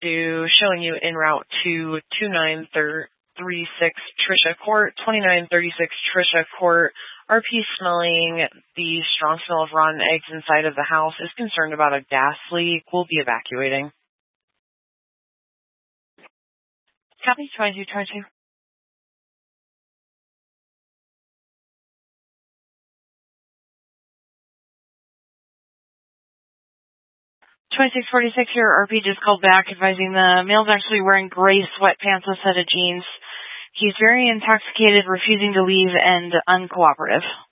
due, showing you en route to 2936 Trisha Court, 2936 Trisha Court. RP smelling the strong smell of rotten eggs inside of the house, is concerned about a gas leak. We'll be evacuating. Copy, 2222. 2646 here, RP just called back advising the male's actually wearing gray sweatpants, a set of jeans. He's very intoxicated, refusing to leave, and uncooperative.